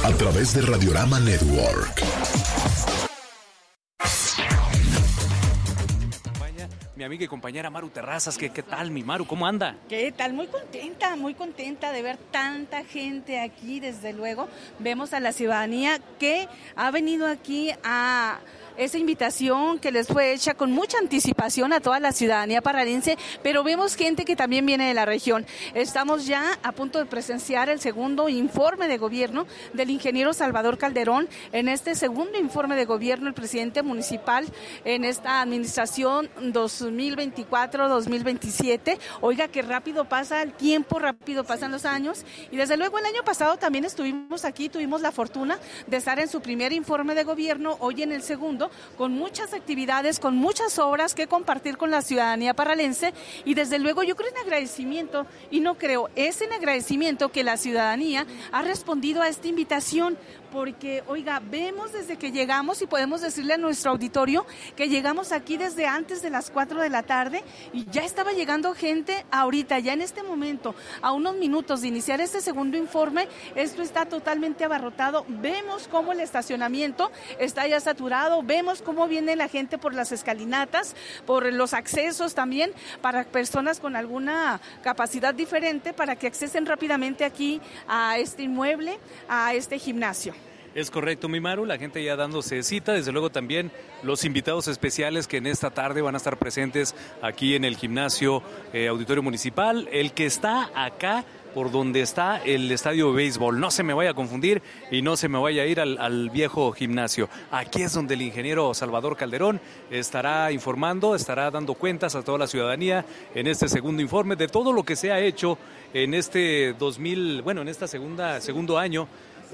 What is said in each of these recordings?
a través de Radiorama Network. Mi amiga y compañera Maru Terrazas, ¿qué tal, mi Maru? ¿Cómo anda? ¿Qué tal? Muy contenta de ver tanta gente aquí, desde luego. Vemos a la ciudadanía que ha venido aquí a esa invitación que les fue hecha con mucha anticipación a toda la ciudadanía parralense, pero vemos gente que también viene de la región. Estamos ya a punto de presenciar el segundo informe de gobierno del ingeniero Salvador Calderón. En este segundo informe de gobierno, el presidente municipal en esta administración 2024-2027. Oiga, que rápido pasa el tiempo, rápido pasan los años. Y desde luego el año pasado también estuvimos aquí, tuvimos la fortuna de estar en su primer informe de gobierno, hoy en el segundo, con muchas actividades, con muchas obras que compartir con la ciudadanía parralense, y desde luego yo creo en agradecimiento, y no creo, es en agradecimiento que la ciudadanía ha respondido a esta invitación, porque, oiga, vemos desde que llegamos y podemos decirle a nuestro auditorio que llegamos aquí desde antes de las 4 de la tarde y ya estaba llegando gente ahorita, ya en este momento, a unos minutos de iniciar este segundo informe. Esto está totalmente abarrotado. Vemos cómo el estacionamiento está ya saturado, vemos cómo viene la gente por las escalinatas, por los accesos también, para personas con alguna capacidad diferente, para que accesen rápidamente aquí a este inmueble, a este gimnasio. Es correcto, mi Maru, la gente ya dándose cita, desde luego también los invitados especiales que en esta tarde van a estar presentes aquí en el gimnasio Auditorio Municipal, el que está acá por donde está el estadio de béisbol. No se me vaya a confundir y no se me vaya a ir al viejo gimnasio. Aquí es donde el ingeniero Salvador Calderón estará informando, estará dando cuentas a toda la ciudadanía en este segundo informe de todo lo que se ha hecho en este en esta segundo año.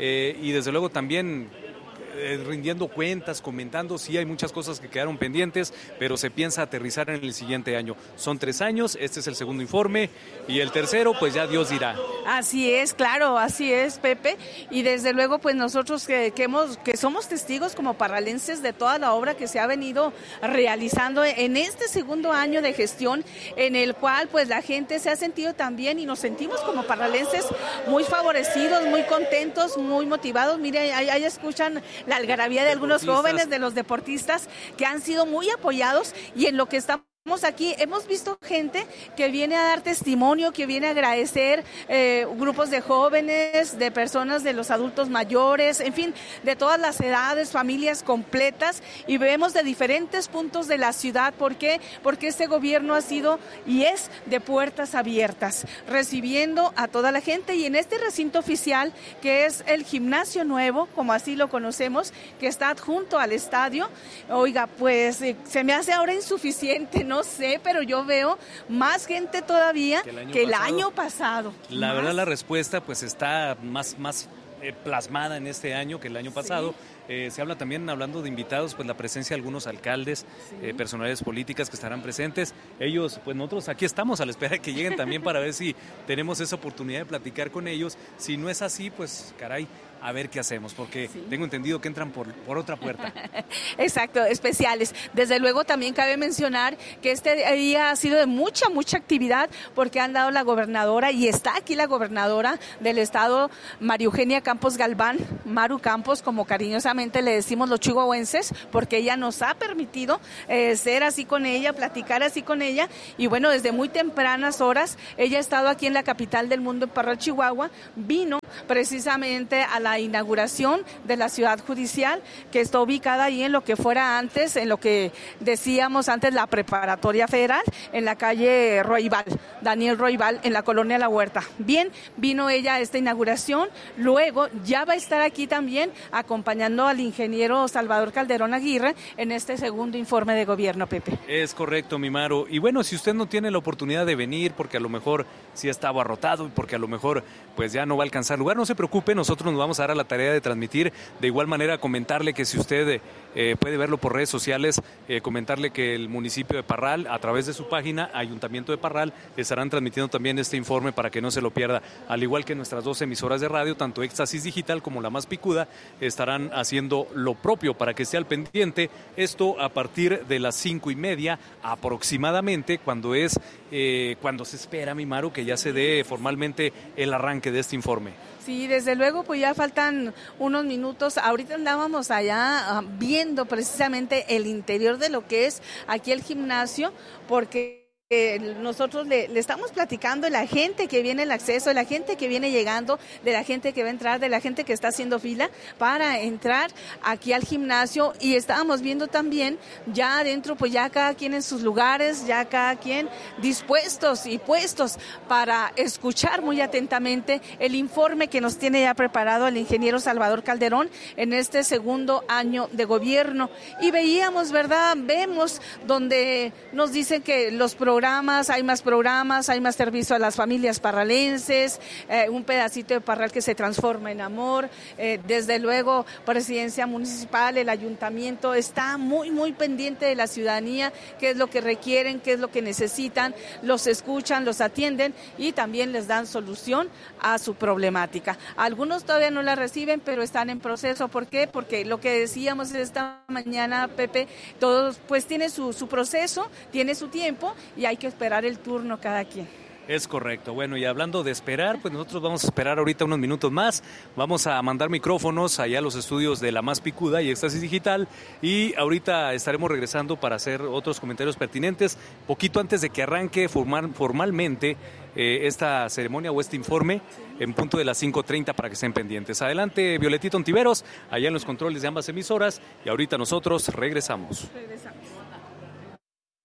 Y desde luego también rindiendo cuentas, comentando, sí hay muchas cosas que quedaron pendientes, pero se piensa aterrizar en el siguiente año. Son 3 años, este es el segundo informe, y el tercero, pues ya Dios dirá. Así es, claro, así es, Pepe, y desde luego pues nosotros que somos testigos como parralenses de toda la obra que se ha venido realizando en este segundo año de gestión, en el cual pues la gente se ha sentido también, y nos sentimos como parralenses muy favorecidos, muy contentos, muy motivados. Mire, ahí escuchan la algarabía de algunos jóvenes, de los deportistas, que han sido muy apoyados, y en lo que estamos aquí hemos visto gente que viene a dar testimonio, que viene a agradecer, grupos de jóvenes, de personas, de los adultos mayores, en fin, de todas las edades, familias completas, y vemos de diferentes puntos de la ciudad. ¿Por qué? Porque este gobierno ha sido y es de puertas abiertas, recibiendo a toda la gente, y en este recinto oficial, que es el gimnasio nuevo, como así lo conocemos, que está adjunto al estadio, oiga, pues se me hace ahora insuficiente, no sé, pero yo veo más gente todavía que el año pasado. La verdad, la respuesta pues está más plasmada en este año que el año pasado. Se habla también, hablando de invitados, pues la presencia de algunos alcaldes, personalidades políticas que estarán presentes. Ellos, pues nosotros aquí estamos a la espera de que lleguen también para ver si tenemos esa oportunidad de platicar con ellos. Si no es así, pues caray, a ver qué hacemos, porque tengo entendido que entran por otra puerta. Exacto, especiales. Desde luego también cabe mencionar que este día ha sido de mucha actividad, porque han dado la gobernadora, y está aquí la gobernadora del estado, María Eugenia Campos Galván, Maru Campos, como cariñosamente le decimos los chihuahuenses, porque ella nos ha permitido ser así con ella, platicar así con ella, y bueno, desde muy tempranas horas, ella ha estado aquí en la capital del mundo, en Parral, Chihuahua, vino precisamente a la inauguración de la ciudad judicial, que está ubicada ahí en lo que fuera antes, en lo que decíamos antes la preparatoria federal, en la calle Roybal, Daniel Roybal, en la colonia La Huerta. Bien, vino ella a esta inauguración, luego ya va a estar aquí también acompañando al ingeniero Salvador Calderón Aguirre en este segundo informe de gobierno, Pepe. Es correcto, mi Maru. Y bueno, si usted no tiene la oportunidad de venir, porque a lo mejor sí está abarrotado y porque a lo mejor pues ya no va a alcanzar lugar, no se preocupe, nosotros nos vamos a dar a la tarea de transmitir. De igual manera, comentarle que si usted puede verlo por redes sociales, comentarle que el municipio de Parral, a través de su página, Ayuntamiento de Parral, estarán transmitiendo también este informe para que no se lo pierda, al igual que nuestras 2 emisoras de radio, tanto Extra Éxtasis Digital como La Más Picuda estarán haciendo lo propio para que esté al pendiente. Esto a partir de las 5:30 aproximadamente, cuando se espera, mi Maru, que ya se dé formalmente el arranque de este informe. Sí, desde luego, pues ya faltan unos minutos. Ahorita andábamos allá viendo precisamente el interior de lo que es aquí el gimnasio, porque nosotros le estamos platicando de la gente que viene el acceso, de la gente que viene llegando, de la gente que va a entrar, de la gente que está haciendo fila para entrar aquí al gimnasio, y estábamos viendo también ya adentro, pues ya cada quien en sus lugares, ya cada quien dispuestos y puestos para escuchar muy atentamente el informe que nos tiene ya preparado el ingeniero Salvador Calderón en este segundo año de gobierno. Y veíamos, ¿verdad? Vemos donde nos dicen que los hay más servicio a las familias parralenses, un pedacito de Parral que se transforma en amor, desde luego Presidencia Municipal, el Ayuntamiento está muy pendiente de la ciudadanía, qué es lo que requieren, qué es lo que necesitan, los escuchan, los atienden y también les dan solución a su problemática. Algunos todavía no la reciben, pero están en proceso. ¿Por qué? Porque lo que decíamos esta mañana, Pepe, todos pues tiene su proceso, tiene su tiempo y hay que esperar el turno cada quien. Es correcto. Bueno, y hablando de esperar, pues nosotros vamos a esperar ahorita unos minutos más. Vamos a mandar micrófonos allá a los estudios de La Más Picuda y Éxtasis Digital, y ahorita estaremos regresando para hacer otros comentarios pertinentes, poquito antes de que arranque formalmente esta ceremonia o este informe, en punto de las 5:30, para que estén pendientes. Adelante, Violetita Ontiveros, allá en los controles de ambas emisoras, y ahorita nosotros regresamos.